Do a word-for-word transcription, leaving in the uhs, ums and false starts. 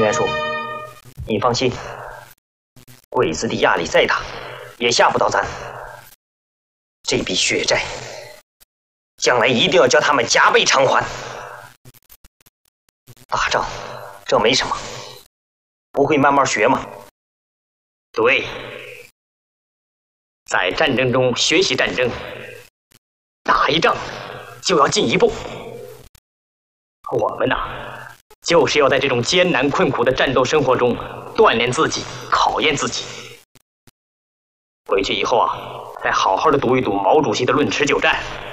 元说：“你放心，鬼子的压力再大，也吓不到咱。这笔血债，将来一定要叫他们加倍偿还。打仗，这没什么，不会慢慢学吗？” 对，在战争中学习战争，打一仗就要进一步。我们呐，就是要在这种艰难困苦的战斗生活中锻炼自己，考验自己。回去以后啊，再好好的读一读毛主席的《论持久战》，